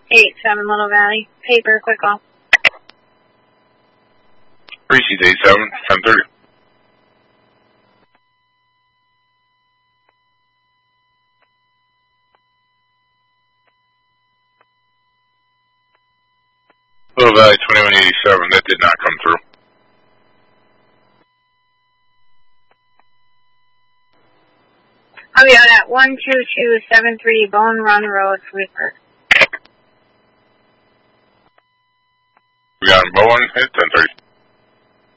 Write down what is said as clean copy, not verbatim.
87 Little Valley. Paper, quick call. Precinct 87, 1030. Little Valley 2187, that did not come through. I'll be out at 12273 Bone Run Road, Sweeper. We got him, Bowen, at 1030.